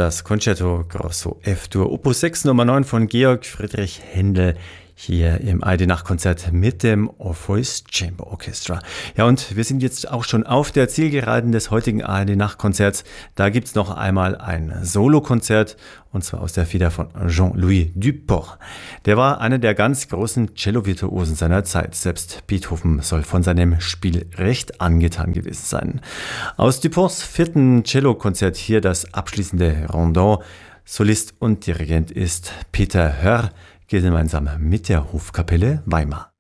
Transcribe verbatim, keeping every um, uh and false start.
das Concerto Grosso F-Dur Opus sechs Nummer neun von Georg Friedrich Händel hier im A R D-Nachtkonzert mit dem Orpheus Chamber Orchestra. Ja, und wir sind jetzt auch schon auf der Zielgeraden des heutigen A R D-Nachtkonzerts. Da gibt's noch einmal ein Solokonzert, und zwar aus der Feder von Jean-Louis Duport. Der war einer der ganz großen Cello-Virtuosen seiner Zeit. Selbst Beethoven soll von seinem Spiel recht angetan gewesen sein. Aus Duports vierten Cellokonzert hier das abschließende Rondon. Solist und Dirigent ist Peter Hörr, gemeinsam mit der Hofkapelle Weimar.